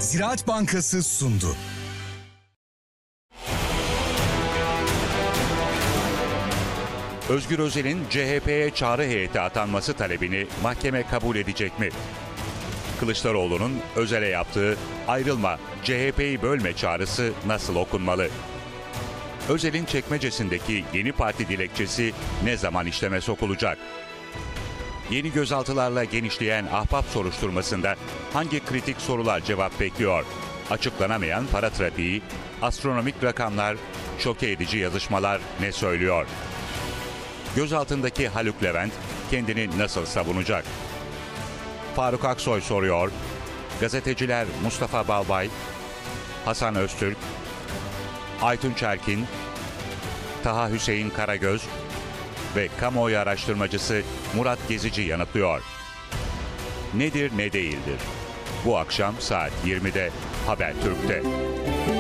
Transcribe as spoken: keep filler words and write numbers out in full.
Ziraat Bankası sundu. Özgür Özel'in C H P'ye çağrı heyeti atanması talebini mahkeme kabul edecek mi? Kılıçdaroğlu'nun Özel'e yaptığı "ayrılma, C H P'yi bölme" çağrısı nasıl okunmalı? Özel'in çekmecesindeki yeni parti dilekçesi ne zaman işleme sokulacak? Yeni gözaltılarla genişleyen Ahbap soruşturmasında hangi kritik sorular cevap bekliyor? Açıklanamayan para trafiği, astronomik rakamlar, şoke edici yazışmalar ne söylüyor? Gözaltındaki Haluk Levent kendini nasıl savunacak? Faruk Aksoy soruyor. Gazeteciler Mustafa Balbay, Hasan Öztürk, Aytunç Erkin, Taha Hüseyin Karagöz ve kamuoyu araştırmacısı Murat Gezici yanıtlıyor. Nedir ne değildir? Bu akşam saat yirmide Habertürk'te.